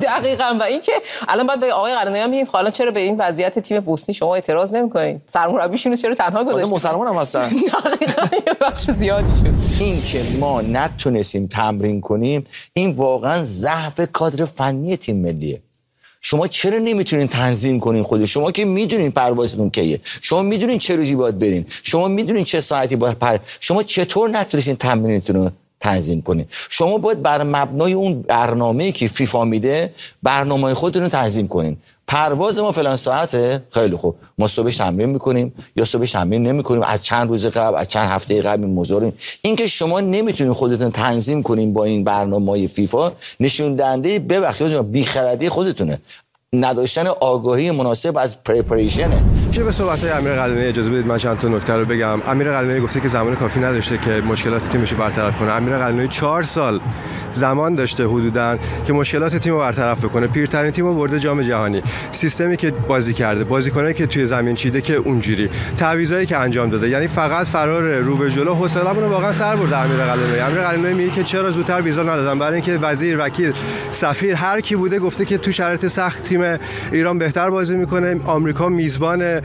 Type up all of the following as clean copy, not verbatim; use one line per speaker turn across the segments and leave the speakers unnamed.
دقیقاً. و اینکه الان باید به آقای قرنایی هم بگیم حالا چرا به این وضعیت تیم بوسنی شما اعتراض نمی‌کنید؟ سرمربیشون چرا تنها گذاشتید؟
مسلمان هم هستن.
دقیقاً یه بخش زیادی شد.
این که ما نتونستیم تمرین کنیم این واقعاً ضعف کادر فنی تیم ملیه. شما چرا نمیتونین تنظیم کنین خود شما که میدونین پروازتون کیه، شما میدونین چه روزی باید برین، شما میدونین چه ساعتی باید شما چطور نتونستین تمرینتون رو تنظیم کنین؟ شما باید بر مبنای اون برنامه‌ای که فیفا میده برنامه خودتون رو تنظیم کنین. پرواز ما فلان ساعته، خیلی خوب ما صبحش تمرین میکنیم یا صبحش تمرین نمیکنیم، از چند روز قبل از چند هفته قبل موضوع این که شما نمیتونین خودتون تنظیم کنین با این برنامه‌های فیفا نشون دهنده ببخشید بی‌خردی خودتونه، نداشتن آگاهی مناسب از پریپریشنه.
چه به صحبت‌های امیر قلعه‌نویی اجازه بدید من چند تا نکته رو بگم. امیر قلعه‌نویی گفته که زمان کافی نداشته که مشکلات تیمش رو برطرف کنه. امیر قلعه‌نویی 4 سال زمان داشته حدوداً که مشکلات تیم رو برطرف کنه. پیرترین تیم رو برده جام جهانی. سیستمی که بازی کرده، بازیکنایی که توی زمین چیده که اونجوری، تعویضایی که انجام داده، یعنی فقط فرار رو به جلو حوصله‌مون رو واقعا سر برده امیر قلعه‌نویی. امیر قلعه‌نویی میگه که چرا زودتر ویزا ندادن، برای اینکه وزیر، وکیل، سفیر هر کی بوده گفته که تو شرایط سخت تیم ایران بهتر بازی میکنه. آمریکا میزبان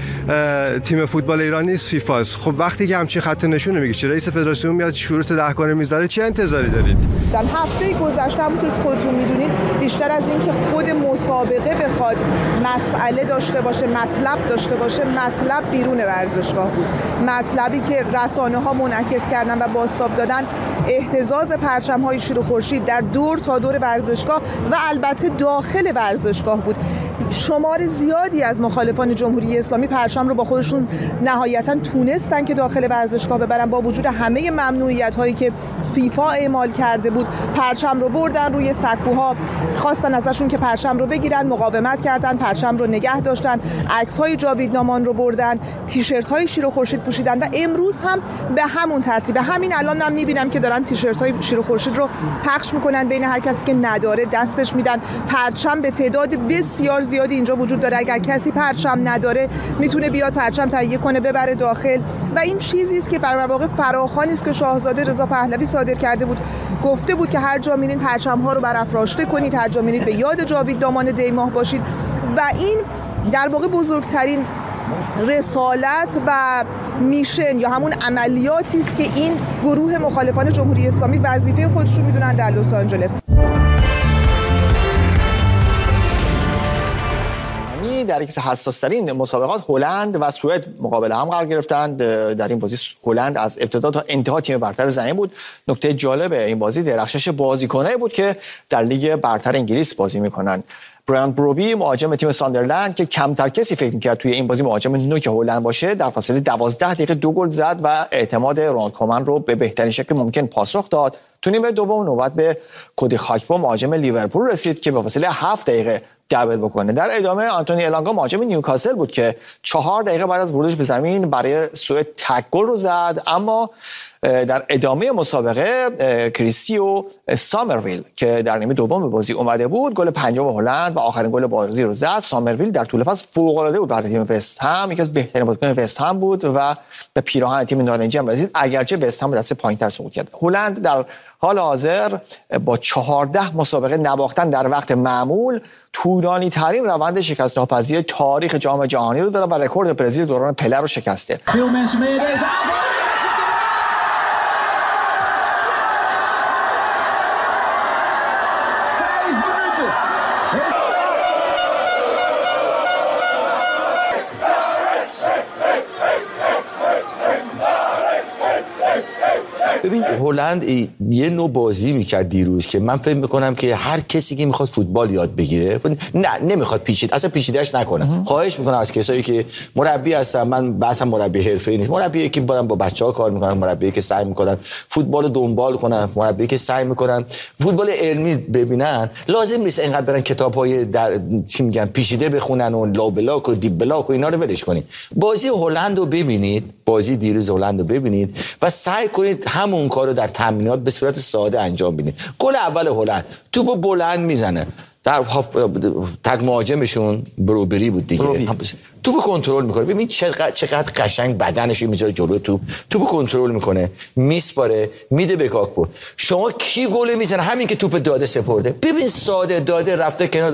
تیم فوتبال ایران نیست، فیفاست. خب وقتی که همچین خط نشون میگه چه رئیس فدراسیون میاد شروط 10 گانه میذاره، چه انتظاری دارید؟
در هفته گذشته همونطور که خودتون میدونید بیشتر از این که خود مسابقه بخواد مسئله داشته باشه، مطلب داشته باشه، مطلب بیرون ورزشگاه بود. مطلبی که رسانه‌ها منعکس کردن و بازتاب دادن اهتزاز پرچم‌های شیر و خورشید در دور تا دور ورزشگاه و البته داخل ورزشگاه بود. شمار زیادی از مخالفان جمهوری اسلامی پرچم رو با خودشون نهایتاً تونستن که داخل ورزشگاه ببرن، با وجود همه ممنوعیت‌هایی که فیفا اعمال کرده بود پرچم رو بردن روی سکوها، خواستن ازشون که پرچم رو بگیرن، مقاومت کردن، پرچم رو نگه داشتن، عکس‌های جاویدنامان رو بردن، تیشرت‌های شیر و خورشید پوشیدن و امروز هم به همون ترتیب. همین الان من می‌بینم که دارن تیشرت‌های شیر و خورشید رو پخش می‌کنن، بین هر کسی که نداره دستش میدن. پرچم به تعداد بسیار زیادی اینجا وجود داره، اگر کسی پرچم نداره میتونه بیاد پرچم تهیه کنه ببره داخل و این چیزی است که در واقع فراخوانی است که شاهزاده رضا پهلوی صادر کرده بود. گفته بود که هر جا میرین پرچم‌ها رو برافراشته کنید، هر جا میرید به یاد جاویددامان دیماه باشید و این در واقع بزرگترین رسالت و میشن یا همون عملیاتی است که این گروه مخالفان جمهوری اسلامی وظیفه خودشون میدونن در لس آنجلس.
در یکی از حساس‌ترین مسابقات هلند و سوئد مقابل هم قرار گرفتند. در این بازی هلند از ابتدا تا انتها تیم برتر زمین بود. نکته جالب این بازی درخشش بازیکنایی بود که در لیگ برتر انگلیس بازی می‌کنند. برایان بروبی مهاجم تیم ساندرلند که کمتر کسی فکر می‌کرد توی این بازی مهاجم نوک هلند باشه، در فاصله 12 دقیقه 2 گل زد و اعتماد رونالد کومن رو به بهترین شکل ممکن پاسخ داد. تو نیمه دوم نوبت به کودی خاکپو مهاجم لیورپول رسید که به فاصله 7 دقیقه دبل بکنه. در ادامه آنتونی الانگا مهاجم نیوکاسل بود که 4 دقیقه بعد از ورودش به زمین برای سوئد تک گل رو زد. اما در ادامه مسابقه کریستیو سامرویل که در نیمه دوم به بازی اومده بود گل پنجم هلند و آخرین گل بازی رو زد. سامرویل در طول فصل فوق‌العاده بود برای تیم وست هم، یکی از بهترین بازیکنان وست هم بود و به پیراهن تیم نارنجی هم رسید، اگرچه وست هم دست پایین‌تر سقوط کرد. هلند در حال حاضر با 14 مسابقه نباختن در وقت معمول طولانی ترین روند شکست ناپذیر تاریخ جام جهانی رو داره و رکورد برزیل دوران پله رو شکسته.
ببین هلند یه نوع بازی میکرد دیروز که من فکر میکنم که هر کسی که میخواد فوتبال یاد بگیره نه نمیخواد اصلا پیچیده‌اش نکنه. خواهش میکنم از کسایی که مربی هستن، من بحثم مربی حرفه‌ای نیست، مربی که با بچه‌ها کار میکنن، مربی که سعی میکنن فوتبال دنبال کنن، مربی که سعی میکنن فوتبال علمی ببینن، لازم نیست اینقدر برن کتاب‌های در چی میگن پیچیده بخونن و لا بلاک و دیپ بلاک و اینا رو ولش کنید. بازی هلند رو ببینید، بازی دیروز هلند رو ببینید و سعی کنید همون کارو در تمرینات به صورت ساده انجام بدید. گل اول هلند توپو بلند میزنه، در تگ مهاجمشون بروبری بود دیگه، توپو کنترل میکنه. ببین چقدر قشنگ بدنش میذاره جلو توپو کنترل میکنه، میسپاره میده به کاکپو. شما کی گل میزنه؟ همین که توپ داده سپرده. ببین ساده داده رفته کنار